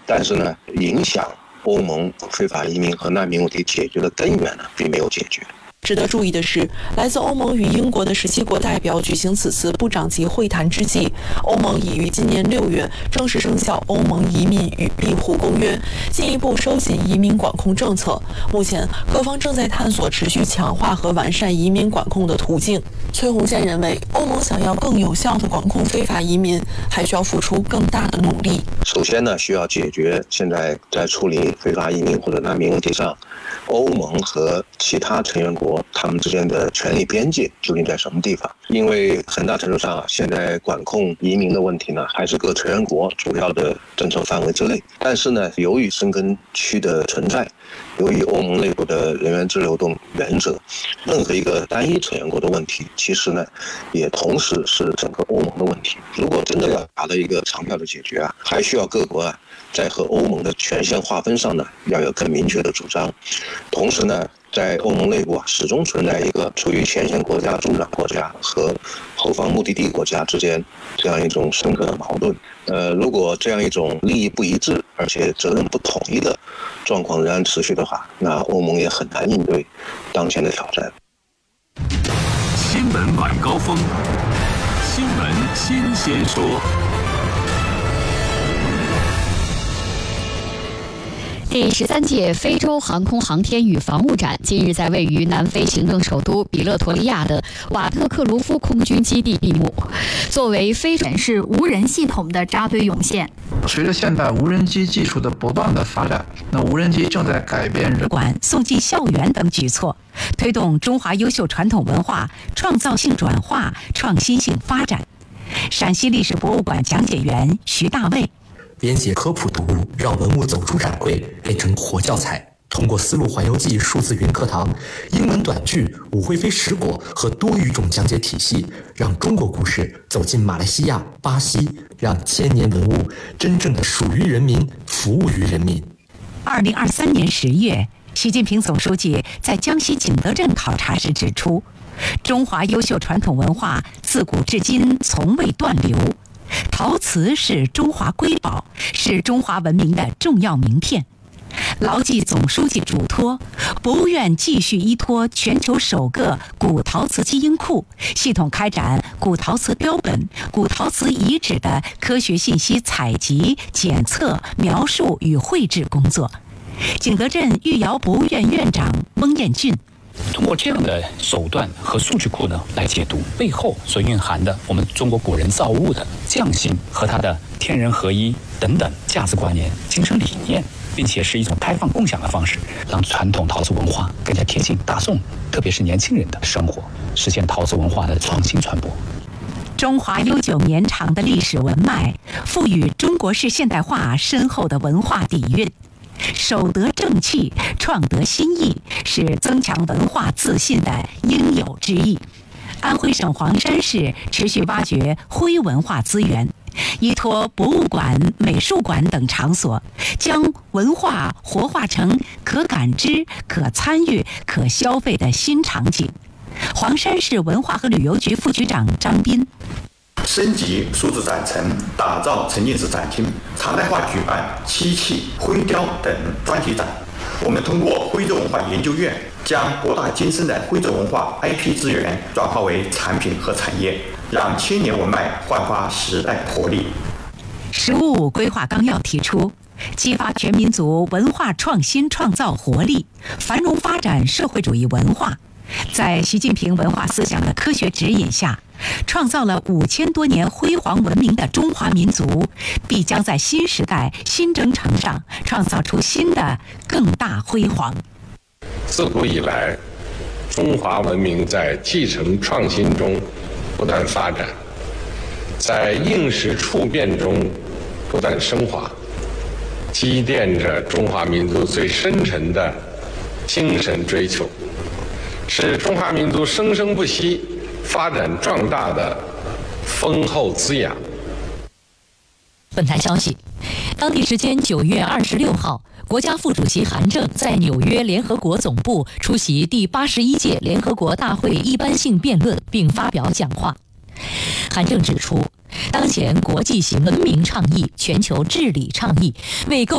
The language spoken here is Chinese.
但是呢，影响欧盟非法移民和难民问题解决的根源呢，并没有解决。 值得注意的是，来自欧盟与英国的17国代表举行此次部长级会谈之际，欧盟已于今年6月正式生效《欧盟移民与庇护公约》，进一步收紧移民管控政策。目前，各方正在探索持续强化和完善移民管控的途径。崔洪建认为，欧盟想要更有效地管控非法移民，还需要付出更大的努力。 首先呢，需要解决现在在处理非法移民或者难民问题上，欧盟和其他成员国他们之间的权力边界究竟在什么地方？因为很大程度上现在管控移民的问题呢，还是各成员国主要的政策范围之内。但是呢，由于申根区的存在，由于欧盟内部的人员自由流动原则，任何一个单一成员国的问题，其实呢，也同时是整个欧盟的问题。如果真的要达到一个长效的解决还需要各国在和欧盟的权限划分上呢，要有更明确的主张。同时呢，在欧盟内部始终存在一个处于前线国家、中转国家和后方目的地国家之间这样一种深刻的矛盾。如果这样一种利益不一致，而且责任不统一的状况仍然持续的话，那欧盟也很难应对当前的挑战。 新闻晚高峰，新闻新鲜说。 第13届非洲航空航天与防务展今日在位于南非行政首都比勒陀利亚的瓦特克卢夫空军基地闭幕。作为非洲是无人系统的扎堆涌现。 随着现代无人机技术的不断的发展，无人机正在改变人馆送进校园等举措，推动中华优秀传统文化创造性转化、创新性发展。陕西历史博物馆讲解员徐大卫。 编写科普读物，让文物走出展柜，变成活教材。通过丝路环游记数字云课堂、英文短剧、武惠妃食果和多语种讲解体系，让中国故事走进马来西亚、巴西，让千年文物真正的属于人民，服务于人民。 2023年10月，习近平总书记在江西景德镇考察时指出，中华优秀传统文化自古至今从未断流。陶瓷是中华瑰宝，是中华文明的重要名片。牢记总书记嘱托，博物院继续依托全球首个古陶瓷基因库，系统开展古陶瓷标本、古陶瓷遗址的科学信息采集、检测、描述与绘制工作。景德镇御窑博物院院长翁彦俊。 通过这样的手段和数据库呢，来解读背后所蕴含的我们中国古人造物的匠心和它的天人合一等等价值观念、精神理念，并且是一种开放共享的方式，让传统陶瓷文化更加贴近大众，特别是年轻人的生活，实现陶瓷文化的创新传播。 中华悠久绵长的历史文脉，赋予中国式现代化深厚的文化底蕴。守得正气，创得新意，是增强文化自信的应有之义。安徽省黄山市持续挖掘徽文化资源，依托博物馆、美术馆等场所，将文化活化成可感知、可参与、可消费的新场景。黄山市文化和旅游局副局长张斌。 升级数字展陈，打造沉浸式展厅，常态化举办漆器、徽雕等专题展。我们通过徽州文化研究院，将博大精深的徽州文化 IP 资源转化为产品和产业，让千年文脉焕发时代活力。 “十五五”规划纲要提出，激发全民族文化创新创造活力，繁荣发展社会主义文化。在习近平文化思想的科学指引下，创造了5000多年辉煌文明的中华民族，必将在新时代新征程上创造出新的更大辉煌。 自古以来，中华文明在继承创新中不断发展，在应时处变中不断升华，积淀着中华民族最深沉的精神追求，是中华民族生生不息、发展壮大的丰厚滋养。 本台消息，当地时间9月26号，国家副主席韩正在纽约联合国总部出席第81届联合国大会一般性辩论并发表讲话。韩正指出，当前国际型文明倡议、全球治理倡议为构